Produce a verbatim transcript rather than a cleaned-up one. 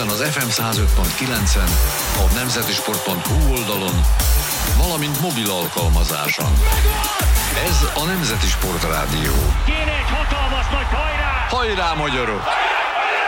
Ezen az ef em száz öt pont kilencen, a nemzetisport pont hu oldalon, valamint mobil alkalmazáson. Ez a Nemzeti Sport Rádió. Kéne egy hatalmas nagy hajrá! Hajrá, magyarok!